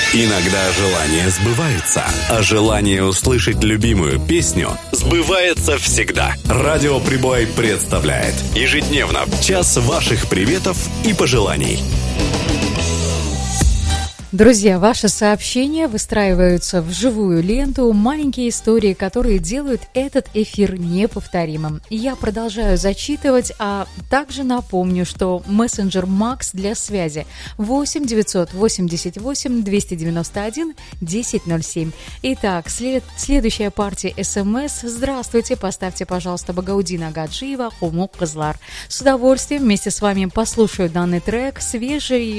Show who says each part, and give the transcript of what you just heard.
Speaker 1: Иногда желания сбываются, а желание услышать любимую песню сбывается всегда. Радио Прибой представляет ежедневно час ваших приветов и пожеланий.
Speaker 2: Друзья, ваши сообщения выстраиваются в живую ленту, маленькие истории, которые делают этот эфир неповторимым. Я продолжаю зачитывать, а также напомню, что мессенджер Макс для связи 8 988 291 1007. Итак, следующая партия СМС. Здравствуйте, поставьте, пожалуйста, Багаудина Гаджиева «Хумук Кызлар». С удовольствием вместе с вами послушаю данный трек, свежий